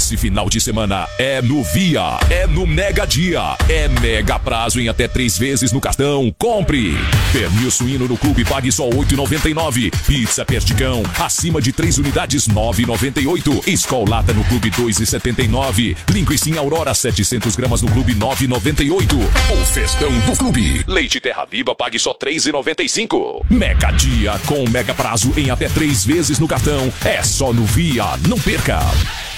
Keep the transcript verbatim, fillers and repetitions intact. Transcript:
Esse final de semana é no Via, é no Mega Dia, é mega prazo em até três vezes no cartão. Compre! Pernil suíno no clube, pague só oito reais e noventa e nove centavos. Pizza Perdigão, acima de três unidades, nove reais e noventa e oito centavos. Skol Lata no clube, dois reais e setenta e nove centavos. Linguiça Aurora, setecentas gramas no clube, nove reais e noventa e oito centavos. O festão do clube. Leite Terra Viva, pague só três reais e noventa e cinco centavos. Mega Dia, com mega prazo em até três vezes no cartão. É só no Via, não perca!